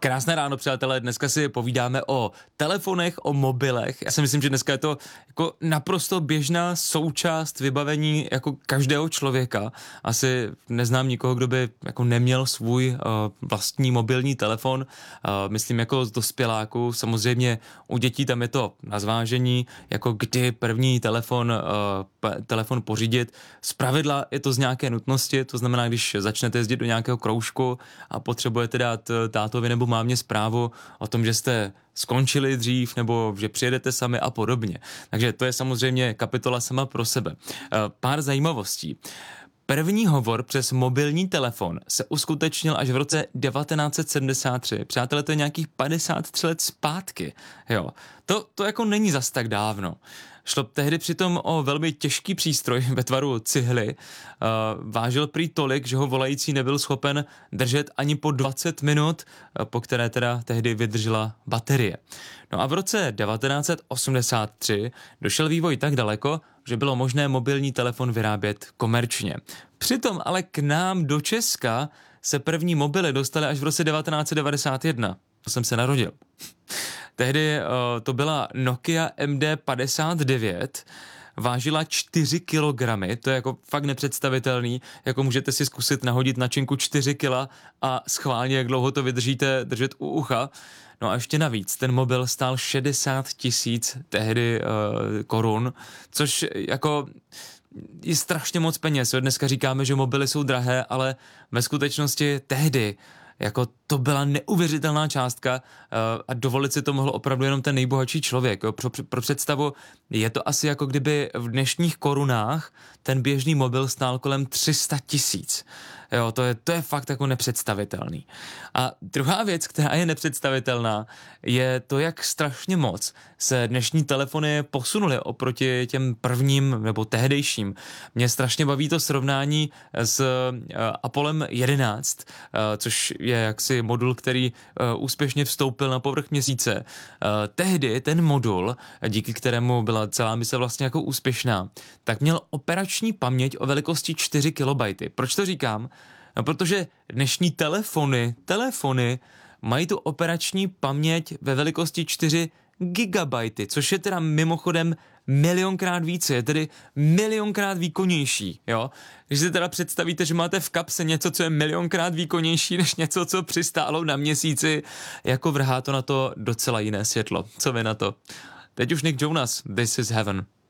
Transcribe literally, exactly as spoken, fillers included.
Krásné ráno, přátelé, dneska si povídáme o telefonech, o mobilech. Já si myslím, že dneska je to jako naprosto běžná součást vybavení jako každého člověka. Asi neznám nikoho, kdo by jako neměl svůj uh, vlastní mobilní telefon. Uh, myslím jako z dospěláků, samozřejmě u dětí tam je to na zvážení, jako kdy první telefon, uh, p- telefon pořídit. Zpravidla je to z nějaké nutnosti, to znamená, když začnete jezdit do nějakého kroužku a potřebujete dát tátovi nebo mámě zprávu o tom, že jste skončili dřív nebo že přijedete sami a podobně. Takže to je samozřejmě kapitola sama pro sebe. Pár zajímavostí. První hovor přes mobilní telefon se uskutečnil až v roce devatenáct set sedmdesát tři. Přátelé, to je nějakých padesát tři let zpátky. Jo. To, to jako není zas tak dávno. Šlo tehdy přitom o velmi těžký přístroj ve tvaru cihly. Uh, vážil prý tolik, že ho volající nebyl schopen držet ani po dvacet minut, po které teda tehdy vydržela baterie. No a v roce devatenáct set osmdesát tři došel vývoj tak daleko, že bylo možné mobilní telefon vyrábět komerčně. Přitom ale k nám do Česka se první mobily dostaly až v roce devatenáct set devadesát jedna. To jsem se narodil. Tehdy uh, to byla Nokia M D padesát devět, vážila čtyři kilogramy, to je jako fakt nepředstavitelný, jako můžete si zkusit nahodit na činku čtyři kila a schválně, jak dlouho to vydržíte držet u ucha. No a ještě navíc, ten mobil stál šedesát tisíc tehdy uh, korun, což jako je strašně moc peněz. Dneska říkáme, že mobily jsou drahé, ale ve skutečnosti tehdy jako to byla neuvěřitelná částka uh, a dovolit si to mohl opravdu jenom ten nejbohatší člověk. Jo. Pro, pro představu je to asi jako kdyby v dnešních korunách ten běžný mobil stál kolem tři sta tisíc. Jo, to je, to je fakt jako nepředstavitelný. A druhá věc, která je nepředstavitelná, je to, jak strašně moc se dnešní telefony posunuly oproti těm prvním nebo tehdejším. Mě strašně baví to srovnání s uh, Apollem jedenáct, uh, což je jaksi modul, který uh, úspěšně vstoupil na povrch měsíce. Uh, tehdy ten modul, díky kterému byla celá mise vlastně jako úspěšná, tak měl operační paměť o velikosti čtyři kilobajty. Proč to říkám? No, protože dnešní telefony, telefony mají tu operační paměť ve velikosti čtyři gigabajty, což je teda mimochodem milionkrát více, je tedy milionkrát výkonnější, jo. Když si teda představíte, že máte v kapse něco, co je milionkrát výkonnější než něco, co přistálo na měsíci, jako vrhá to na to docela jiné světlo. Co vy na to? Teď už Nick Jonas, This is Heaven.